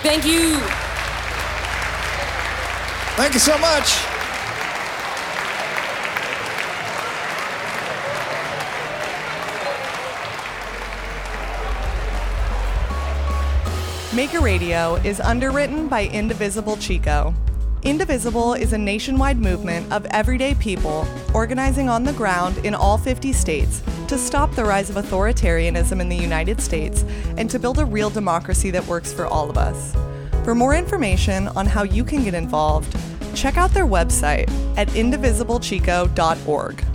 Thank you. Thank you so much. Maker Radio is underwritten by Indivisible Chico. Indivisible is a nationwide movement of everyday people organizing on the ground in all 50 states to stop the rise of authoritarianism in the United States and to build a real democracy that works for all of us. For more information on how you can get involved, check out their website at indivisiblechico.org.